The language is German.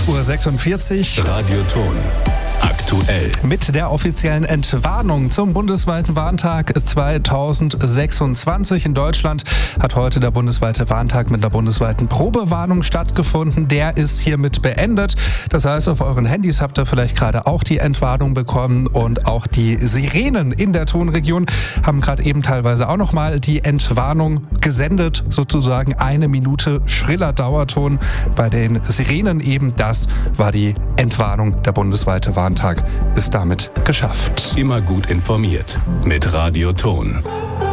8:46 Uhr. Radioton. Aktuell. Mit der offiziellen Entwarnung zum bundesweiten Warntag 2026 in Deutschland hat heute der bundesweite Warntag mit einer bundesweiten Probewarnung stattgefunden. Der ist hiermit beendet. Das heißt, auf euren Handys habt ihr vielleicht gerade auch die Entwarnung bekommen und auch die Sirenen in der Tonregion haben gerade eben teilweise auch nochmal die Entwarnung gesendet. Sozusagen 1 Minute schriller Dauerton bei den Sirenen eben. Das war die Entwarnung. Der bundesweite Warntag ist damit geschafft. Immer gut informiert mit Radioton.